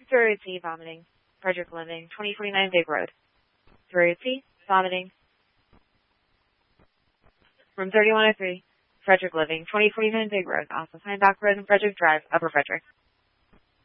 Throat C, vomiting. Frederick Living, 2049 Big Road. Throat C, vomiting. Room 3103, Frederick Living, 2049 Big Road, off of Heimbach Road and Frederick Drive, Upper Frederick.